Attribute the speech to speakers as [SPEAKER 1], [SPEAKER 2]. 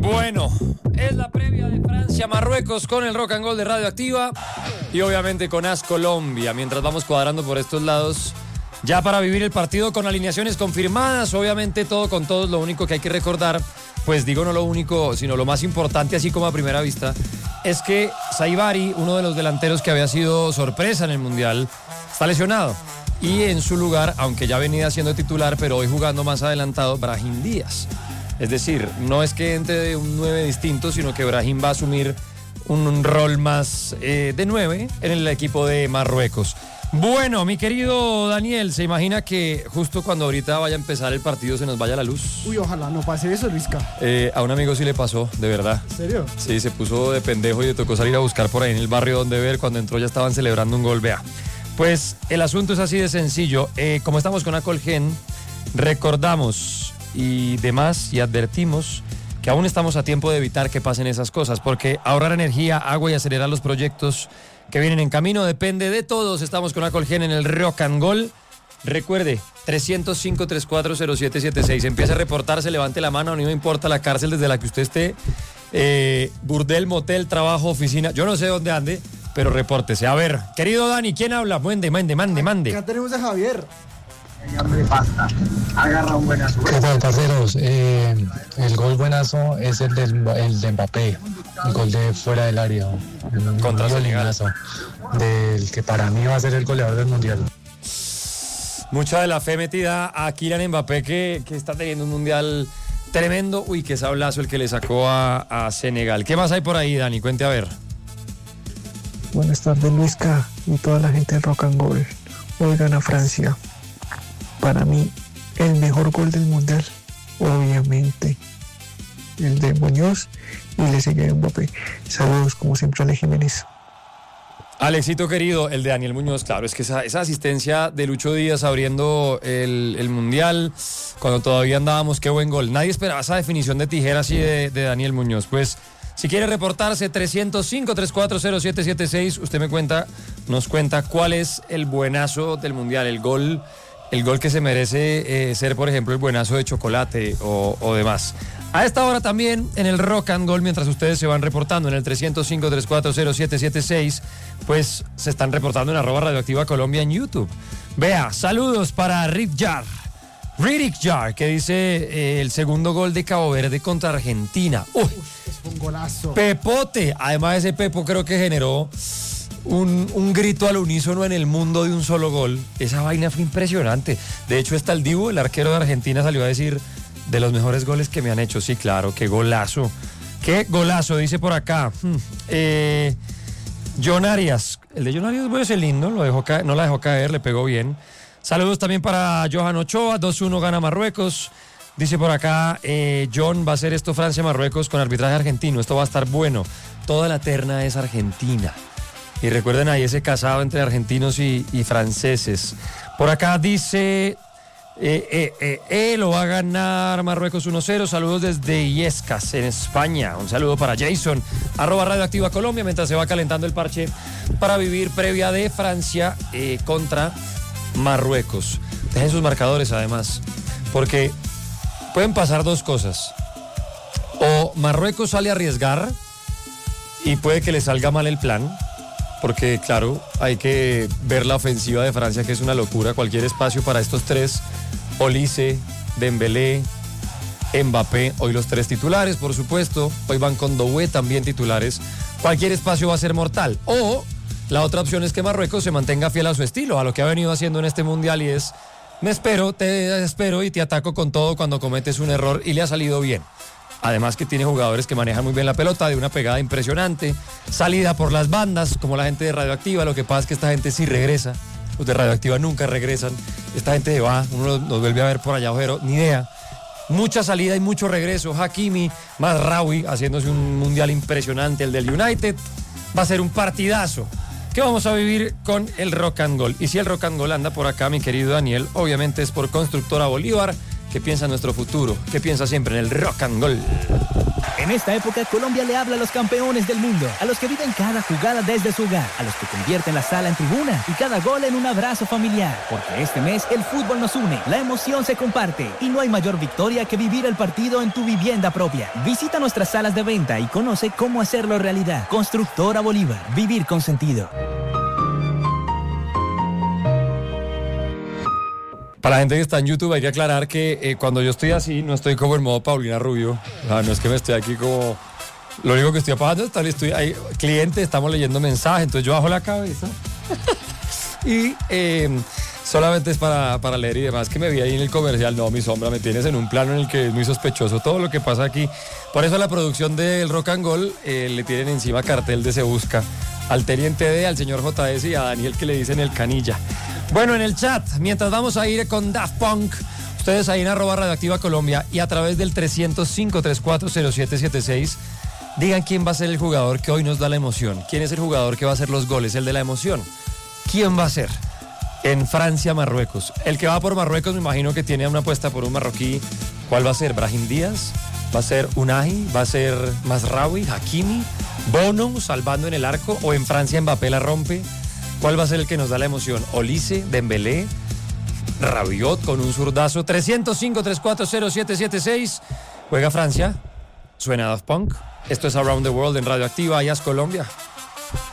[SPEAKER 1] Bueno, es la previa de Francia-Marruecos con el Rock and Roll de Radioactiva y obviamente con AS Colombia, mientras vamos cuadrando por estos lados ya para vivir el partido con alineaciones confirmadas, obviamente todo con todos. Lo único que hay que recordar, pues digo no lo único, sino lo más importante, así como a primera vista, es que Saibari, uno de los delanteros que había sido sorpresa en el Mundial, está lesionado. Y en su lugar, aunque ya venía siendo titular, pero hoy jugando más adelantado, Brahim Díaz. Es decir, no es que entre de un 9 distinto, sino que Brahim va a asumir un rol más de 9 en el equipo de Marruecos. Bueno, mi querido Daniel, ¿se imagina que justo cuando ahorita vaya a empezar el partido se nos vaya la luz?
[SPEAKER 2] Uy, ojalá no pase eso, Luisca.
[SPEAKER 1] A un amigo sí le pasó, de verdad.
[SPEAKER 2] ¿En serio?
[SPEAKER 1] Sí, se puso de pendejo y le tocó salir a buscar por ahí en el barrio donde ver. Cuando entró ya estaban celebrando un gol, vea. Pues el asunto es así de sencillo. Como estamos con Acolgen, recordamos y demás y advertimos que aún estamos a tiempo de evitar que pasen esas cosas, porque ahorrar energía, agua y acelerar los proyectos que vienen en camino depende de todos. Estamos con Acolgen en el Rock and Roll. Recuerde, 305-340776. Empiece a reportarse, levante la mano, no importa la cárcel desde la que usted esté, burdel, motel, trabajo, oficina, yo no sé dónde ande, pero repórtese. A ver, querido Dani, ¿quién habla? Mande.
[SPEAKER 2] Acá tenemos a Javier.
[SPEAKER 3] Agarra un buenazo. ¿Qué tal, parceros? El gol buenazo es el de Mbappé, el gol de fuera del área,
[SPEAKER 1] contra Senegal,
[SPEAKER 3] del que para mí va a ser el goleador del Mundial.
[SPEAKER 1] Mucha de la fe metida a Kylian Mbappé, que está teniendo un Mundial tremendo. Uy, qué sablazo el que le sacó a Senegal. ¿Qué más hay por ahí, Dani? Cuente a ver.
[SPEAKER 4] Buenas tardes, Luisca y toda la gente del Rock and Roll. Hoy gana Francia. Para mí, el mejor gol del Mundial, obviamente, el de Muñoz, y le sigue Mbappé. Saludos, como siempre, Ale Jiménez.
[SPEAKER 1] Alexito querido, el de Daniel Muñoz, claro, es que esa asistencia de Lucho Díaz abriendo el Mundial, cuando todavía andábamos, qué buen gol. Nadie esperaba esa definición de tijera así de Daniel Muñoz. Pues, si quiere reportarse, 305-340776, usted nos cuenta cuál es el buenazo del Mundial, el gol que se merece ser, por ejemplo, el buenazo de chocolate o demás. A esta hora también en el Rock and Roll, mientras ustedes se van reportando en el 305-340776, pues se están reportando en @Radioactiva Colombia en YouTube. Vea, saludos para Riddick Jar, que dice el segundo gol de Cabo Verde contra Argentina. Uy,
[SPEAKER 2] es un golazo.
[SPEAKER 1] Pepote, además ese Pepo creo que generó un grito al unísono en el mundo de un solo gol. Esa vaina fue impresionante. De hecho, el Dibu, el arquero de Argentina, salió a decir de los mejores goles que me han hecho. Sí, claro, qué golazo. Qué golazo, dice por acá. John Arias. El de John Arias, es lindo, no la dejó caer, le pegó bien. Saludos también para Johan Ochoa, 2-1 gana Marruecos. Dice por acá, John, va a ser esto Francia-Marruecos con arbitraje argentino. Esto va a estar bueno. Toda la terna es argentina. Y recuerden ahí ese casado entre argentinos y franceses. Por acá dice, lo va a ganar Marruecos 1-0. Saludos desde Illescas, en España. Un saludo para Jason, @Radioactiva Colombia, mientras se va calentando el parche para vivir previa de Francia contra Marruecos. Dejen sus marcadores además, porque pueden pasar dos cosas. O Marruecos sale a arriesgar y puede que le salga mal el plan, porque claro, hay que ver la ofensiva de Francia, que es una locura. Cualquier espacio para estos tres, Olise, Dembélé, Mbappé, hoy los tres titulares, por supuesto. Hoy van con Doué también titulares. Cualquier espacio va a ser mortal. O la otra opción es que Marruecos se mantenga fiel a su estilo, a lo que ha venido haciendo en este Mundial, y es, te espero y te ataco con todo cuando cometes un error, y le ha salido bien. Además que tiene jugadores que manejan muy bien la pelota, de una pegada impresionante, salida por las bandas, como la gente de Radioactiva. Lo que pasa es que esta gente sí regresa, los de Radioactiva nunca regresan, esta gente va, uno nos vuelve a ver por allá, pero ni idea. Mucha salida y mucho regreso. Hakimi, Mazraoui haciéndose un Mundial impresionante, el del United. Va a ser un partidazo que vamos a vivir con el Rock and Roll. Y si el Rock and Roll anda por acá, mi querido Daniel, obviamente es por Constructora Bolívar, que piensa en nuestro futuro, que piensa siempre en el Rock and Roll.
[SPEAKER 5] En esta época, Colombia le habla a los campeones del mundo, a los que viven cada jugada desde su hogar, a los que convierten la sala en tribuna y cada gol en un abrazo familiar. Porque este mes el fútbol nos une, la emoción se comparte y no hay mayor victoria que vivir el partido en tu vivienda propia. Visita nuestras salas de venta y conoce cómo hacerlo realidad. Constructora Bolívar, vivir con sentido.
[SPEAKER 1] Para la gente que está en YouTube hay que aclarar que cuando yo estoy así, no estoy como en modo Paulina Rubio. No es que me estoy aquí como... Lo único que estoy pasando es que estoy ahí, cliente, estamos leyendo mensajes, entonces yo bajo la cabeza y solamente es para leer y demás, que me vi ahí en el comercial. No, mi sombra, me tienes en un plano en el que es muy sospechoso todo lo que pasa aquí. Por eso la producción del Rock and Gold le tienen encima cartel de Se Busca al Teniente D, al señor JS y a Daniel, que le dicen el Canilla. Bueno, en el chat, mientras vamos a ir con Daft Punk, ustedes ahí en @Radioactiva Colombia y a través del 305-340776, digan quién va a ser el jugador que hoy nos da la emoción. ¿Quién es el jugador que va a hacer los goles, el de la emoción? ¿Quién va a ser? En Francia-Marruecos. El que va por Marruecos me imagino que tiene una apuesta por un marroquí. ¿Cuál va a ser? ¿Brahim Díaz? ¿Va a ser Unai? ¿Va a ser Mazraoui? ¿Hakimi? ¿Bono salvando en el arco? ¿O en Francia Mbappé la rompe? ¿Cuál va a ser el que nos da la emoción? ¿Olise? ¿Dembélé? ¿Rabiot con un zurdazo? 305-340776. Juega Francia. Suena Daft Punk. Esto es Around the World en Radioactiva. Ayas Colombia.